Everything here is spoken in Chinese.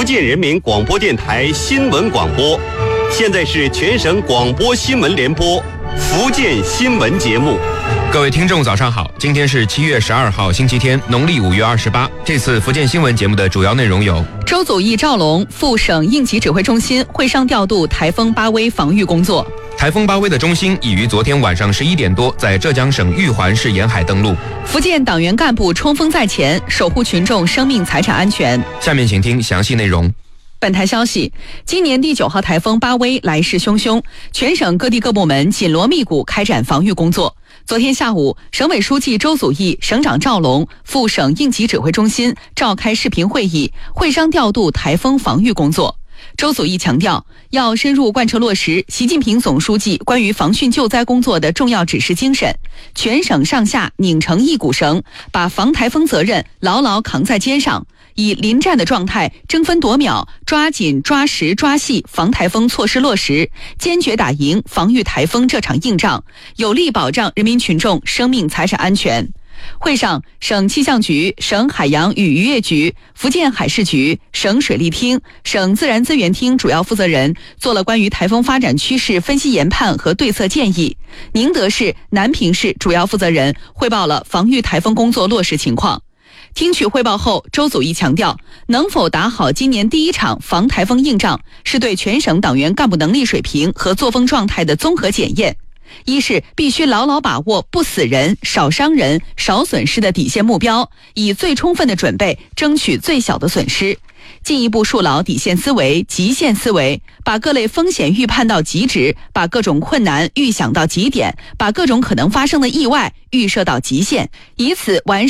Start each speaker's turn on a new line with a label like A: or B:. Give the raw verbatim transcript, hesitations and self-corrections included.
A: 建人民广播电台新闻广播。现在是全省广播新闻联播福建新闻节目。
B: 各位听众早上好，今天是七月十二号星期天，农历五月二十八。这次福建新闻节目的主要内容有：
C: 周祖义、赵龙赴省应急指挥中心会商调度台风巴威防御工作。
B: 台风巴威的中心已于昨天晚上十一点多在浙江省玉环市沿海登陆。
C: 福建党员干部冲锋在前，守护群众生命财产安全。
B: 下面请听详细内容。
C: 本台消息，今年第九号台风巴威来势汹汹，全省各地各部门紧锣密鼓开展防御工作。昨天下午，省委书记周祖义、省长赵龙赴省应急指挥中心召开视频会议，会商调度台风防御工作。周祖义强调，要深入贯彻落实习近平总书记关于防汛救灾工作的重要指示精神，全省上下拧成一股绳，把防台风责任牢牢扛在肩上，以临战的状态争分夺秒，抓紧抓实抓细防台风措施落实，坚决打赢防御台风这场硬仗，有力保障人民群众生命财产安全。会上，省气象局、省海洋与渔业局、福建海事局、省水利厅、省自然资源厅主要负责人做了关于台风发展趋势分析研判和对策建议。宁德市、南平市主要负责人汇报了防御台风工作落实情况。听取汇报后，周祖义强调，能否打好今年第一场防台风硬仗，是对全省党员干部能力水平和作风状态的综合检验。一是必须牢牢把握不死人、少伤人、少损失的底线目标，以最充分的准备争取最小的损失，进一步树牢底线思维、极限思维，把各类风险预判到极值，把各种困难预想到极点，把各种可能发生的意外预设到极限，以此完善